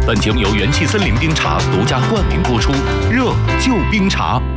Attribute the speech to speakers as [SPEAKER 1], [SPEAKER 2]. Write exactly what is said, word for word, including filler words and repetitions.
[SPEAKER 1] 本节目由元气森林冰茶独家冠名播出，热就冰茶。